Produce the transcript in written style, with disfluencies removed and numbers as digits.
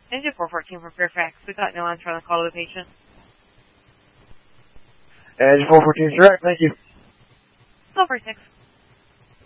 Engine 414 from Fairfax. We got no answer on the call of the patient. Engine 414 is direct. Thank you. Go for 6.